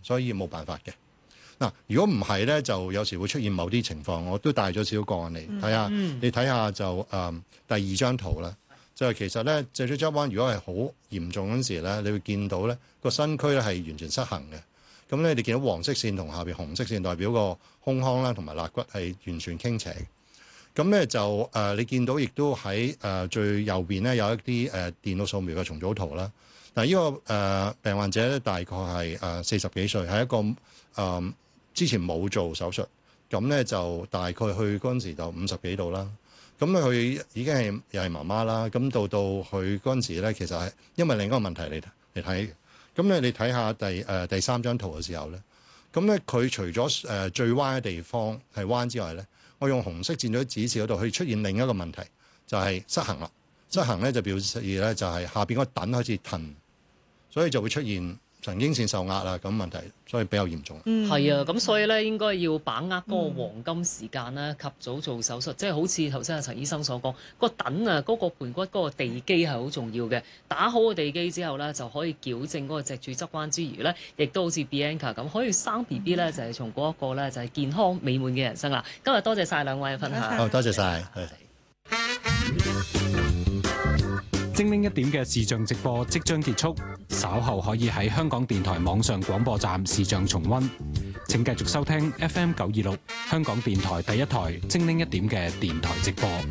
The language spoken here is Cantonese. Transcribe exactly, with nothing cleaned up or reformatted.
所以冇辦法嘅。嗱，如果唔係咧，就有時會出現某啲情況。我都帶咗少少個案嚟睇下， 嗯、 你睇下就誒、嗯、第二張圖啦。就係、是、其實咧，脊椎側彎如果係好嚴重嗰陣時咧，你會見到咧個身軀咧係完全失衡嘅。咁咧，你見到黃色線同下邊紅色線代表個胸腔啦同埋肋骨係完全傾斜。咁咧就誒、呃，你見到亦都喺誒、呃、最右邊咧有一啲誒、呃、電腦掃描嘅重組圖啦。嗱，呢個誒病患者咧大概係誒四十幾歲，係一個誒。呃之前冇做手術，咁咧就大概去嗰陣時就五十幾度啦。咁咧佢已經係又係媽媽啦。咁到到佢嗰陣時咧，其實係因為另一個問題嚟嚟睇。咁咧你睇下第誒、呃、第三張圖嘅時候咧，咁咧佢除咗誒、呃、最彎嘅地方係彎之外咧，我用紅色箭咗指示嗰度，去出現另一個問題，就係、是、失衡啦。失衡咧就表示咧就係下邊個躉開始褪，所以就會出現神經線受壓啦，咁問題所以比較嚴重。 嗯，係啊，咁所以咧應該要把握嗰個黃金時間咧，及早做手術。即係好似頭先阿陳醫生所講，個躉啊，嗰個盤骨嗰個地基係好重要嘅。打好個地基之後咧，就可以矯正嗰個脊柱側彎之餘咧，亦都好似 Bianca 咁，可以生 B B 咧，就係從嗰一個咧就係健康美滿嘅人生啦。今日多謝晒兩位嘅分享。 好，多謝晒。 精靈一點嘅視像直播即將結束，稍後可以喺香港電台網上廣播站視像重溫。請繼續收聽 F M 九二六香港電台第一台精靈一點嘅電台直播。